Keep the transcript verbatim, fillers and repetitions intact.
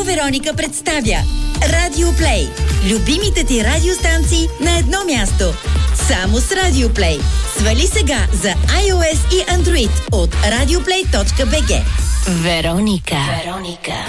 Вероника представя Радио Плей. Любимите ти радиостанции на едно място. Само с Радио Плей. Свали сега за iOS и Android от радиоплей точка би джи. Вероника. Вероника.